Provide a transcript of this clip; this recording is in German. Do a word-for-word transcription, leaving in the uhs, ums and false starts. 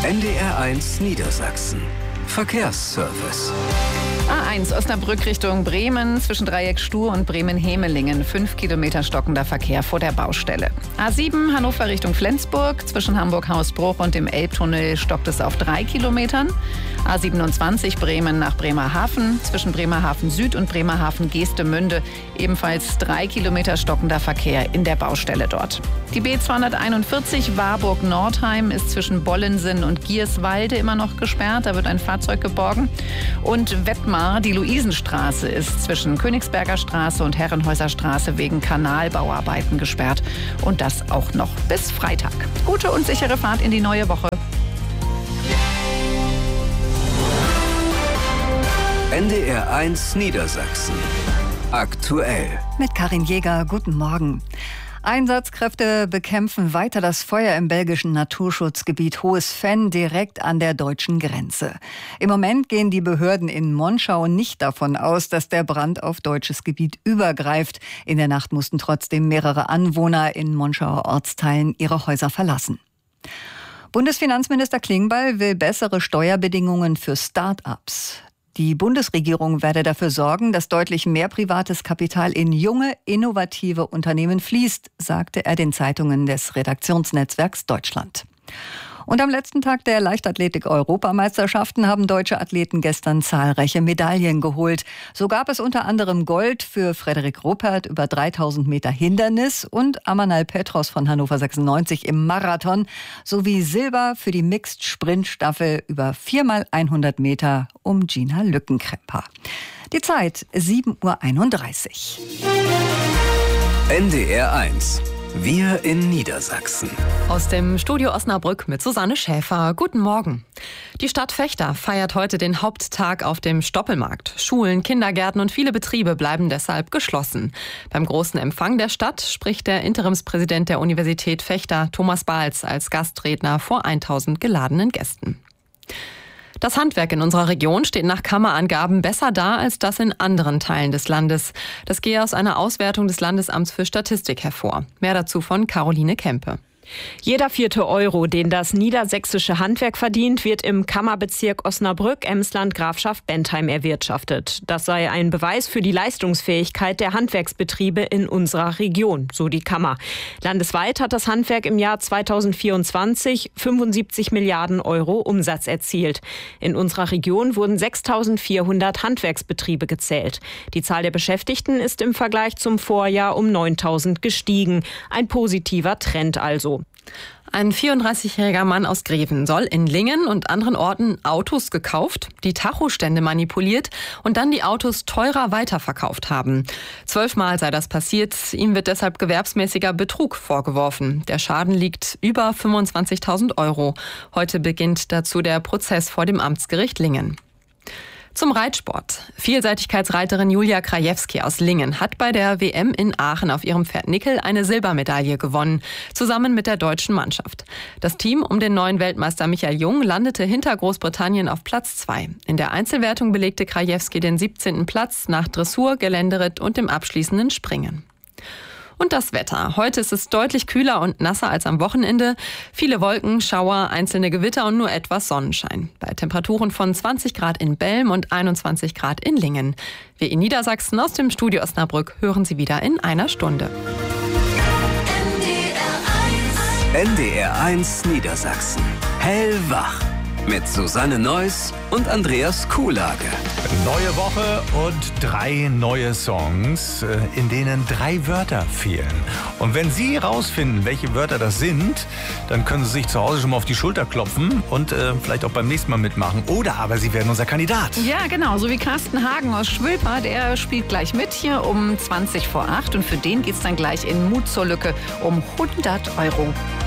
N D R eins Niedersachsen. Verkehrsservice. A eins Osnabrück Richtung Bremen zwischen Dreieck Stuhr und Bremen-Hemelingen. Fünf Kilometer stockender Verkehr vor der Baustelle. A sieben Hannover Richtung Flensburg. Zwischen Hamburg-Hausbruch und dem Elbtunnel stockt es auf drei Kilometern. A siebenundzwanzig Bremen nach Bremerhaven. Zwischen Bremerhaven Süd und Bremerhaven Geestemünde. Ebenfalls drei Kilometer stockender Verkehr in der Baustelle dort. Die B zweihunderteinundvierzig Warburg-Nordheim ist zwischen Bollensen und Gierswalde immer noch gesperrt. Da wird ein Fahrzeug geborgen. Und Wettmar, die Luisenstraße, ist zwischen Königsberger Straße und Herrenhäuser Straße wegen Kanalbauarbeiten gesperrt. Und das auch noch bis Freitag. Gute und sichere Fahrt in die neue Woche. N D R eins Niedersachsen. Aktuell. Mit Karin Jäger, guten Morgen. Einsatzkräfte bekämpfen weiter das Feuer im belgischen Naturschutzgebiet Hohes Venn direkt an der deutschen Grenze. Im Moment gehen die Behörden in Monschau nicht davon aus, dass der Brand auf deutsches Gebiet übergreift. In der Nacht mussten trotzdem mehrere Anwohner in Monschauer Ortsteilen ihre Häuser verlassen. Bundesfinanzminister Klingbeil will bessere Steuerbedingungen für Start-ups. Die Bundesregierung werde dafür sorgen, dass deutlich mehr privates Kapital in junge, innovative Unternehmen fließt, sagte er den Zeitungen des Redaktionsnetzwerks Deutschland. Und am letzten Tag der Leichtathletik-Europameisterschaften haben deutsche Athleten gestern zahlreiche Medaillen geholt. So gab es unter anderem Gold für Frederik Ruppert über dreitausend Meter Hindernis und Amanal Petros von Hannover sechsundneunzig im Marathon sowie Silber für die Mixed-Sprint-Staffel über vier mal hundert Meter um Gina Lückenkremper. Die Zeit sieben Uhr einunddreißig. N D R eins. Wir in Niedersachsen. Aus dem Studio Osnabrück mit Susanne Schäfer. Guten Morgen. Die Stadt Vechta feiert heute den Haupttag auf dem Stoppelmarkt. Schulen, Kindergärten und viele Betriebe bleiben deshalb geschlossen. Beim großen Empfang der Stadt spricht der Interimspräsident der Universität Vechta, Thomas Bahls, als Gastredner vor tausend geladenen Gästen. Das Handwerk in unserer Region steht nach Kammerangaben besser da als das in anderen Teilen des Landes. Das gehe aus einer Auswertung des Landesamts für Statistik hervor. Mehr dazu von Caroline Kempe. Jeder vierte Euro, den das niedersächsische Handwerk verdient, wird im Kammerbezirk Osnabrück, Emsland, Grafschaft Bentheim erwirtschaftet. Das sei ein Beweis für die Leistungsfähigkeit der Handwerksbetriebe in unserer Region, so die Kammer. Landesweit hat das Handwerk im Jahr zweitausendvierundzwanzig fünfundsiebzig Milliarden Euro Umsatz erzielt. In unserer Region wurden sechstausendvierhundert Handwerksbetriebe gezählt. Die Zahl der Beschäftigten ist im Vergleich zum Vorjahr um neuntausend gestiegen. Ein positiver Trend also. Ein vierunddreißigjähriger Mann aus Greven soll in Lingen und anderen Orten Autos gekauft, die Tachostände manipuliert und dann die Autos teurer weiterverkauft haben. Zwölfmal sei das passiert. Ihm wird deshalb gewerbsmäßiger Betrug vorgeworfen. Der Schaden liegt über fünfundzwanzigtausend Euro. Heute beginnt dazu der Prozess vor dem Amtsgericht Lingen. Zum Reitsport. Vielseitigkeitsreiterin Julia Krajewski aus Lingen hat bei der W M in Aachen auf ihrem Pferd Nickel eine Silbermedaille gewonnen, zusammen mit der deutschen Mannschaft. Das Team um den neuen Weltmeister Michael Jung landete hinter Großbritannien auf Platz zwei. In der Einzelwertung belegte Krajewski den siebzehnten Platz nach Dressur, Geländeritt und dem abschließenden Springen. Und das Wetter. Heute ist es deutlich kühler und nasser als am Wochenende. Viele Wolken, Schauer, einzelne Gewitter und nur etwas Sonnenschein. Bei Temperaturen von zwanzig Grad in Belm und einundzwanzig Grad in Lingen. Wir in Niedersachsen aus dem Studio Osnabrück hören Sie wieder in einer Stunde. N D R eins Niedersachsen. Hellwach. Mit Susanne Neuss und Andreas Kuhlage. Neue Woche und drei neue Songs, in denen drei Wörter fehlen. Und wenn Sie rausfinden, welche Wörter das sind, dann können Sie sich zu Hause schon mal auf die Schulter klopfen und äh, vielleicht auch beim nächsten Mal mitmachen. Oder aber Sie werden unser Kandidat. Ja, genau. So wie Carsten Hagen aus Schwülper. Der spielt gleich mit hier um zwanzig vor acht. Und für den geht's dann gleich in Mut zur Lücke um hundert Euro.